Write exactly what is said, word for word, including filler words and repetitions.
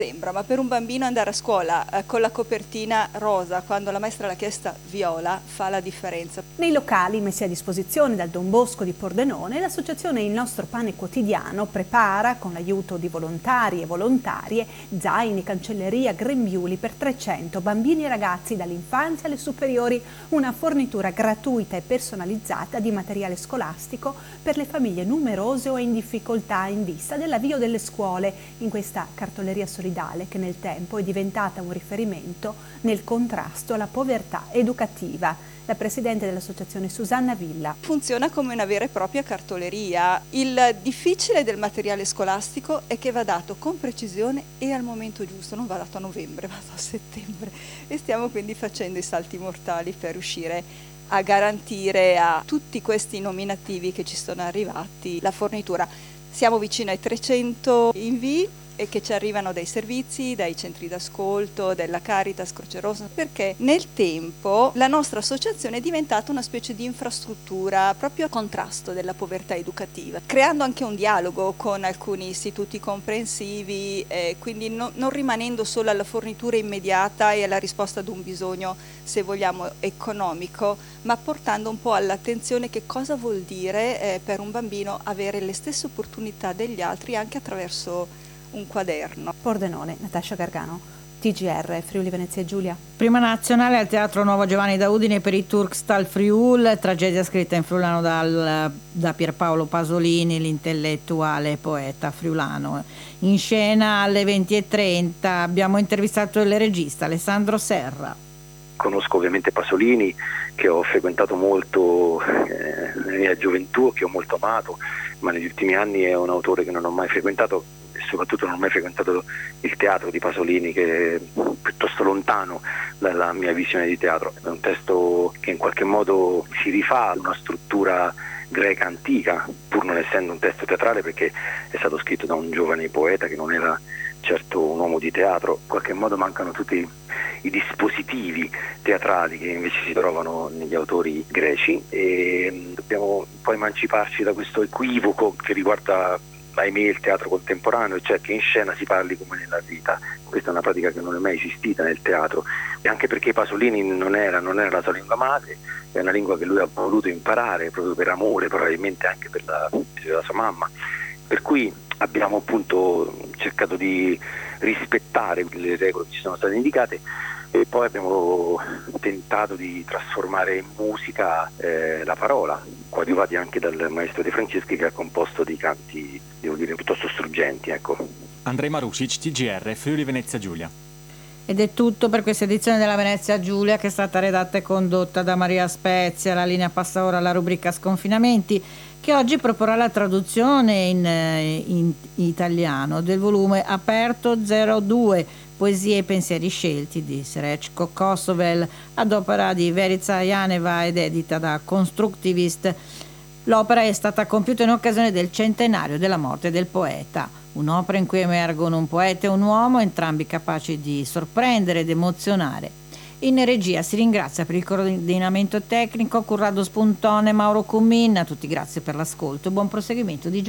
Sembra, ma per un bambino andare a scuola eh, con la copertina rosa, quando la maestra l'ha chiesta viola, fa la differenza. Nei locali messi a disposizione dal Don Bosco di Pordenone, l'associazione Il Nostro Pane Quotidiano prepara, con l'aiuto di volontari e volontarie, zaini, cancelleria, grembiuli per trecento bambini e ragazzi dall'infanzia alle superiori, una fornitura gratuita e personalizzata di materiale scolastico per le famiglie numerose o in difficoltà in vista dell'avvio delle scuole in questa cartoleria solidale che nel tempo è diventata un riferimento nel contrasto alla povertà educativa. La presidente dell'associazione Susanna Villa. Funziona come una vera e propria cartoleria. Il difficile del materiale scolastico è che va dato con precisione e al momento giusto, non va dato a novembre, va dato a settembre, e stiamo quindi facendo i salti mortali per riuscire a garantire a tutti questi nominativi che ci sono arrivati la fornitura. Siamo vicino ai trecento invii e che ci arrivano dai servizi, dai centri d'ascolto, della Caritas, Croce Rossa, perché nel tempo la nostra associazione è diventata una specie di infrastruttura proprio a contrasto della povertà educativa, creando anche un dialogo con alcuni istituti comprensivi, eh, quindi no, non rimanendo solo alla fornitura immediata e alla risposta ad un bisogno, se vogliamo, economico, ma portando un po' all'attenzione che cosa vuol dire eh, per un bambino avere le stesse opportunità degli altri anche attraverso un quaderno. Pordenone, Natascia Gargano, T G R, Friuli Venezia Giulia. Prima nazionale al Teatro Nuovo Giovanni da Udine per i Turkstal Friul, tragedia scritta in friulano dal, da Pierpaolo Pasolini, l'intellettuale poeta friulano. In scena alle venti e trenta abbiamo intervistato il regista Alessandro Serra. Conosco ovviamente Pasolini, che ho frequentato molto eh, nella mia gioventù, che ho molto amato, ma negli ultimi anni è un autore che non ho mai frequentato e soprattutto non ho mai frequentato il teatro di Pasolini, che è piuttosto lontano dalla mia visione di teatro. È un testo che in qualche modo si rifà ad una struttura greca antica, pur non essendo un testo teatrale, perché è stato scritto da un giovane poeta che non era certo un uomo di teatro. In qualche modo mancano tutti i dispositivi teatrali che invece si trovano negli autori greci, e dobbiamo poi emanciparci da questo equivoco che riguarda, ahimè, il teatro contemporaneo, cioè che in scena si parli come nella vita. Questa è una pratica che non è mai esistita nel teatro, e anche perché Pasolini non era, non era la sua lingua madre, è una lingua che lui ha voluto imparare proprio per amore, probabilmente anche per la, per la sua mamma, per cui abbiamo appunto cercato di rispettare le regole che ci sono state indicate, e poi abbiamo tentato di trasformare in musica eh, la parola, coadiuvati anche dal maestro De Franceschi, che ha composto dei canti, devo dire, piuttosto struggenti, ecco. Andrej Marusic, T G R, Friuli Venezia Giulia. Ed è tutto per questa edizione della Venezia Giulia, che è stata redatta e condotta da Maria Spezia. La linea passa ora alla rubrica Sconfinamenti, che oggi proporrà la traduzione in, in italiano del volume Aperto zero due, Poesie e pensieri scelti di Srećko Kosovel, ad opera di Verica Janeva ed edita da Constructivist. L'opera è stata compiuta in occasione del centenario della morte del poeta, un'opera in cui emergono un poeta e un uomo, entrambi capaci di sorprendere ed emozionare. In regia si ringrazia per il coordinamento tecnico Corrado Spuntone e Mauro Cummin. A tutti grazie per l'ascolto e buon proseguimento di giornata.